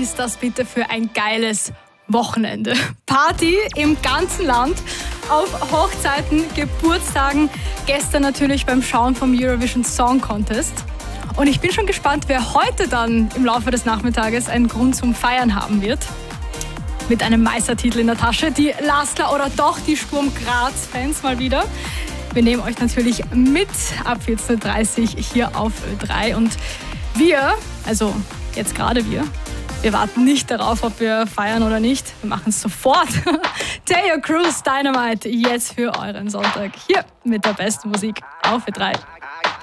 ist das bitte für ein geiles Wochenende? Party im ganzen Land, auf Hochzeiten, Geburtstagen, gestern natürlich beim Schauen vom Eurovision Song Contest. Und ich bin schon gespannt, wer heute dann im Laufe des Nachmittages einen Grund zum Feiern haben wird. Mit einem Meistertitel in der Tasche. Die Lasker oder doch die Sturm Graz-Fans mal wieder. Wir nehmen euch natürlich mit ab 14.30 Uhr hier auf Ö3. Und wir, also jetzt gerade wir warten nicht darauf, ob wir feiern oder nicht. Wir machen es sofort. Taio Cruz Dynamite jetzt für euren Sonntag. Hier mit der besten Musik auf Ö3.